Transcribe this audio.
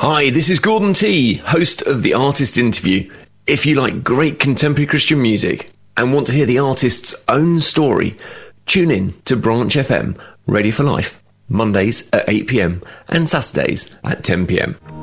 Hi, this is Gordon T, host of The Artist Interview. If you like great contemporary Christian music and want to hear the artist's own story, tune in to Branch FM, Ready for Life, Mondays at 8 p.m. and Saturdays at 10 p.m.